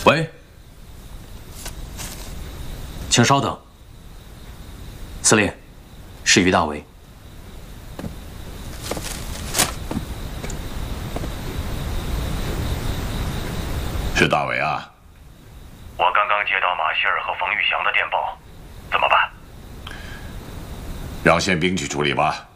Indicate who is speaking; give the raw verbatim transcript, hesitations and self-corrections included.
Speaker 1: 喂，请稍等。司令，是于大为。
Speaker 2: 是大伟啊。
Speaker 3: 我刚刚接到马歇尔和冯玉祥的电报，怎么办？
Speaker 2: 让宪兵去处理吧。